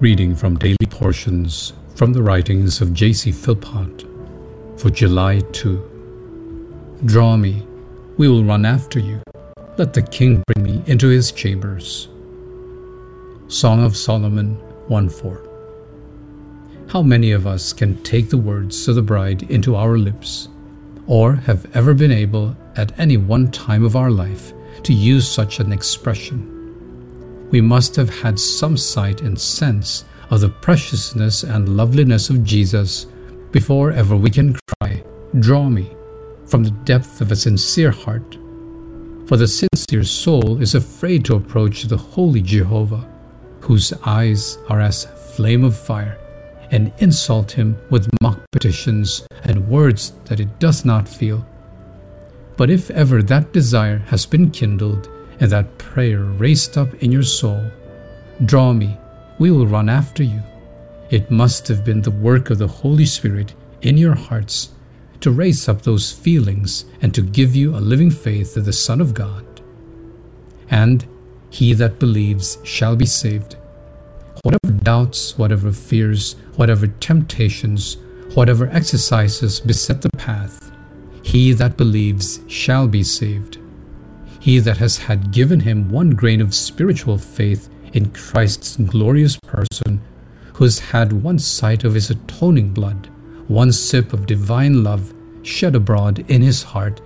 Reading from Daily Portions from the writings of J.C. Philpott for July 2. Draw me, we will run after you. Let the king bring me into his chambers. Song of Solomon 1:4. How many of us can take the words of the bride into our lips, or have ever been able at any one time of our life to use such an expression? We must have had some sight and sense of the preciousness and loveliness of Jesus before ever we can cry, "Draw me," from the depth of a sincere heart. For the sincere soul is afraid to approach the holy Jehovah, whose eyes are as flame of fire, and insult him with mock petitions and words that it does not feel. But if ever that desire has been kindled, and that prayer raised up in your soul, "Draw me, we will run after you," it must have been the work of the Holy Spirit in your hearts to raise up those feelings and to give you a living faith in the Son of God. And he that believes shall be saved. Whatever doubts, whatever fears, whatever temptations, whatever exercises beset the path, he that believes shall be saved. He that has had given him one grain of spiritual faith in Christ's glorious person, who has had one sight of his atoning blood, one sip of divine love shed abroad in his heart